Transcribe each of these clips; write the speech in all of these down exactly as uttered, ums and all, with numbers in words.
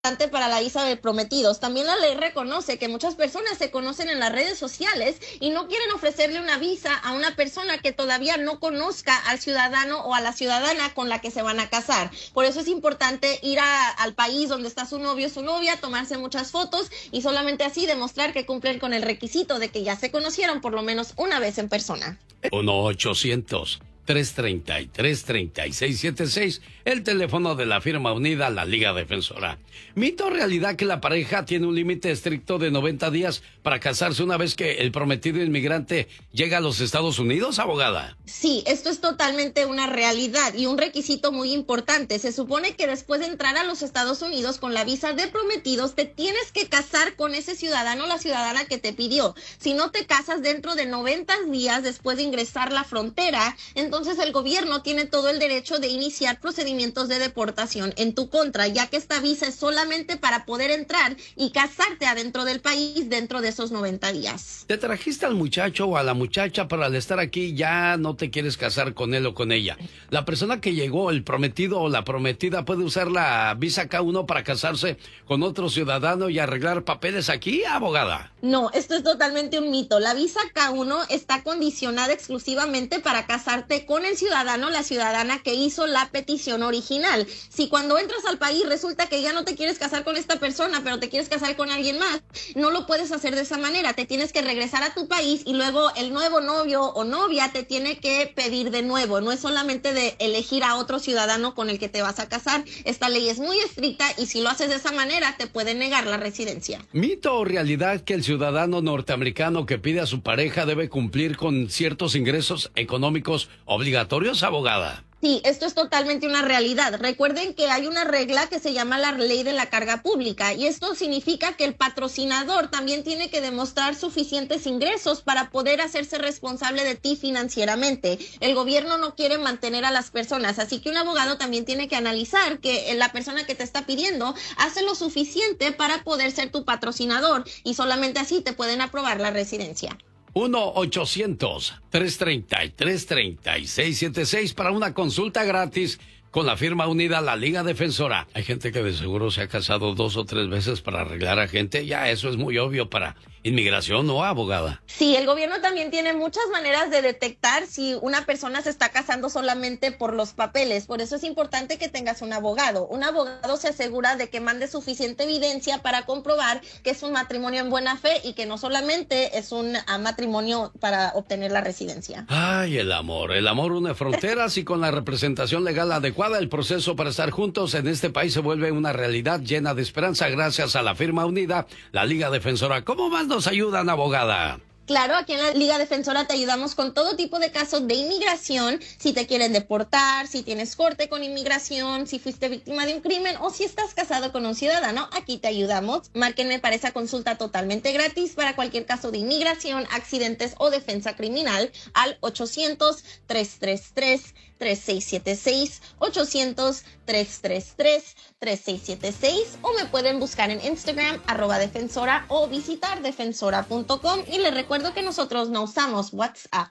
para la visa de prometidos. También la ley reconoce que muchas personas se conocen en las redes sociales y no quieren ofrecerle una visa a una persona que todavía no conozca al ciudadano o a la ciudadana con la que se van a casar. Por eso es importante ir a, al país donde está su novio o su novia, tomarse muchas fotos y solamente así demostrar que cumplen con el requisito de que ya se conocieron por lo menos una vez en persona. uno ochocientos tres treinta y tres treinta y seis setenta y seis, el teléfono de la firma unida, la Liga Defensora. ¿Mito o realidad que la pareja tiene un límite estricto de noventa días para casarse una vez que el prometido inmigrante llega a los Estados Unidos, abogada? Sí, esto es totalmente una realidad y un requisito muy importante. Se supone que después de entrar a los Estados Unidos con la visa de prometidos, te tienes que casar con ese ciudadano o la ciudadana que te pidió. Si no te casas dentro de noventa días después de ingresar la frontera, entonces el gobierno tiene todo el derecho de iniciar procedimientos de deportación en tu contra, ya que esta visa es solamente para poder entrar y casarte adentro del país dentro de esos noventa días. Te trajiste al muchacho o a la muchacha, pero al estar aquí ya no te quieres casar con él o con ella. La persona que llegó, el prometido o la prometida, puede usar la visa K uno para casarse con otro ciudadano y arreglar papeles aquí, abogada. No, esto es totalmente un mito. La visa K uno está condicionada exclusivamente para casarte con el ciudadano o la ciudadana que hizo la petición original. Si cuando entras al país resulta que ya no te quieres casar con esta persona, pero te quieres casar con alguien más, no lo puedes hacer de esa manera. Te tienes que regresar a tu país y luego el nuevo novio o novia te tiene que pedir de nuevo. No es solamente de elegir a otro ciudadano con el que te vas a casar. Esta ley es muy estricta y si lo haces de esa manera te pueden negar la residencia. ¿Mito o realidad que el ciudadano norteamericano que pide a su pareja debe cumplir con ciertos ingresos económicos obligatorios, abogada? Sí, esto es totalmente una realidad. Recuerden que hay una regla que se llama la ley de la carga pública y esto significa que el patrocinador también tiene que demostrar suficientes ingresos para poder hacerse responsable de ti financieramente. El gobierno no quiere mantener a las personas, así que un abogado también tiene que analizar que la persona que te está pidiendo hace lo suficiente para poder ser tu patrocinador y solamente así te pueden aprobar la residencia. uno ochocientos tres treinta y tres treinta y seis setenta y seis para una consulta gratis con la firma unida, la Liga Defensora. Hay gente que de seguro se ha casado dos o tres veces para arreglar a gente. Ya eso es muy obvio para inmigración, ¿no, abogada? Sí, el gobierno también tiene muchas maneras de detectar si una persona se está casando solamente por los papeles. Por eso es importante que tengas un abogado. Un abogado se asegura de que mande suficiente evidencia para comprobar que es un matrimonio en buena fe y que no solamente es un uh, matrimonio para obtener la residencia. Ay, el amor. El amor une fronteras y con la representación legal adecuada, el proceso para estar juntos en este país se vuelve una realidad llena de esperanza gracias a la firma unida, la Liga Defensora. ¿Cómo más nos ayudan, abogada? Claro, aquí en la Liga Defensora te ayudamos con todo tipo de casos de inmigración, si te quieren deportar, si tienes corte con inmigración, si fuiste víctima de un crimen o si estás casado con un ciudadano, aquí te ayudamos. Márquenme para esa consulta totalmente gratis para cualquier caso de inmigración, accidentes o defensa criminal al ochocientos tres treinta y tres tres seis siete seis, ochocientos tres treinta y tres tres seis siete seis o me pueden buscar en Instagram, arroba defensora o visitar defensora punto com y les recuerdo que nosotros no usamos WhatsApp.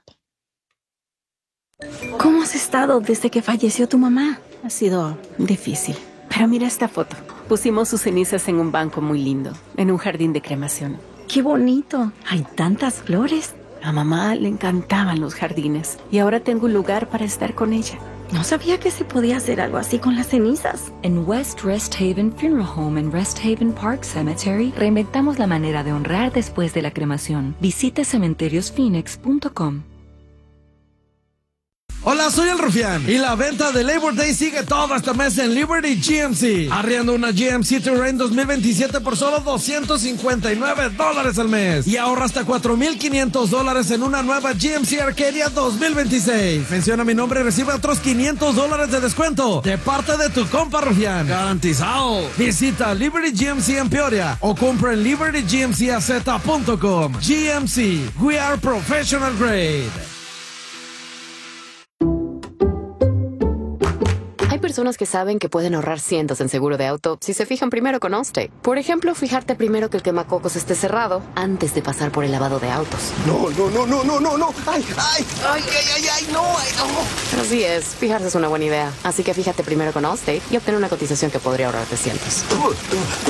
¿Cómo has estado desde que falleció tu mamá? Ha sido difícil, pero mira esta foto. Pusimos sus cenizas en un banco muy lindo, en un jardín de cremación. ¡Qué bonito! Hay tantas flores. A mamá le encantaban los jardines y ahora tengo un lugar para estar con ella. No sabía que se podía hacer algo así con las cenizas. En West Rest Haven Funeral Home en Rest Haven Park Cemetery reinventamos la manera de honrar después de la cremación. Visite cementerios phoenix punto com. Hola, soy el Rufián y la venta de Labor Day sigue todo este mes en Liberty G M C. Arriendo una G M C Terrain dos mil veintisiete por solo doscientos cincuenta y nueve dólares al mes y ahorra hasta cuatro mil quinientos dólares en una nueva G M C Arcadia dos mil veintiséis. Menciona mi nombre y recibe otros quinientos dólares de descuento de parte de tu compa Rufián. Garantizado. Visita Liberty G M C en Peoria o compra en liberty g m c a z punto com. G M C, we are professional grade. personas que saben que pueden ahorrar cientos en seguro de auto si se fijan primero con Allstate. Por ejemplo, fijarte primero que el quemacocos esté cerrado antes de pasar por el lavado de autos. No, no, no, no, no, no, no. Ay, ay, ay, ay, ay, ay, no, ay, no. Así es, fijarse es una buena idea. Así que fíjate primero con Allstate y obtén una cotización que podría ahorrarte cientos.